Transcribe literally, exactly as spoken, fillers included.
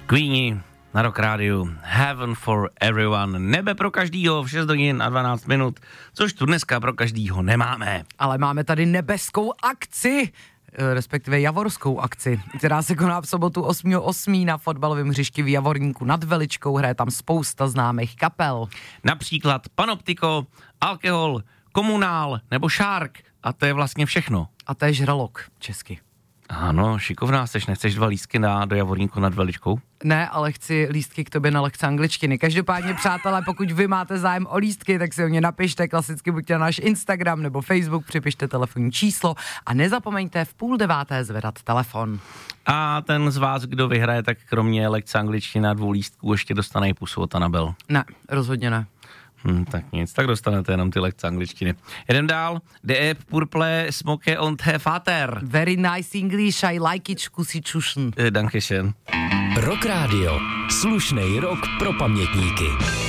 Queeni na Rock Rádiu, Heaven for Everyone, nebe pro každýho v šest hodin a dvanáct minut, což tu dneska pro každýho nemáme. Ale máme tady nebeskou akci, respektive javorskou akci, která se koná v sobotu osmého osmého na fotbalovém hřišti v Javorníku nad Veličkou, hraje tam spousta známých kapel. Například Panoptiko, Alkohol, Komunál nebo Shark a to je vlastně všechno. A to je žralok česky. Ano, šikovná seš, nechceš dva lístky na, do Javorníku nad Veličkou? Ne, ale chci lístky k tobě na lekce angličtiny. Každopádně, přátelé, pokud vy máte zájem o lístky, tak si o ně napište, klasicky buďte na náš Instagram nebo Facebook, připište telefonní číslo a nezapomeňte v půl deváté zvedat telefon. A ten z vás, kdo vyhraje, tak kromě lekce angličtiny a dvou lístků ještě dostane i pusu od Anabel. Ne, rozhodně ne. Hm, tak nic, tak dostanete jenom ty lekce angličtiny. Jedem dál. De Purple Smoke und Vater. Very nice English, I like it, zkusit čušn. Dankeschön. Rock Radio. Slušnej rock pro pamětníky.